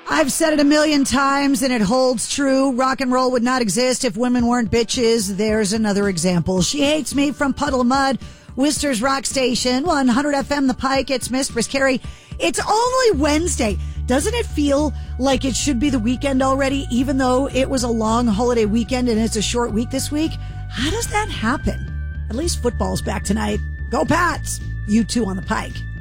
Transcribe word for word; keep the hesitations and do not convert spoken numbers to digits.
I've said it a million times and it holds true. Rock and roll would not exist if women weren't bitches. There's another example. She Hates Me from Puddle of Mud, Worcester's Rock Station, one hundred F M The Pike. It's Mistress Carrie. It's only Wednesday. Doesn't it feel like it should be the weekend already, even though it was a long holiday weekend and it's a short week this week? How does that happen? At least football's back tonight. Go Pats! You two on The Pike.